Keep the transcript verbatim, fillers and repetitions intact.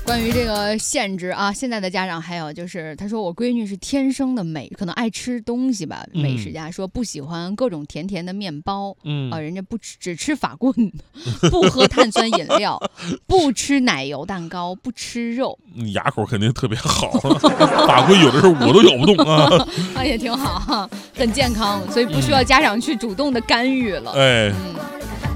关于这个限制啊，现在的家长还有就是，他说我闺女是天生的美，可能爱吃东西吧。美食家说不喜欢各种甜甜的面包，嗯啊，人家不吃只吃法棍，不喝碳酸饮料，不吃奶油蛋糕，不吃肉。 你牙口肯定特别好，法棍有的时候我都咬不动啊。 啊，也挺好哈，很健康，所以不需要家长去主动的干预了。 哎。嗯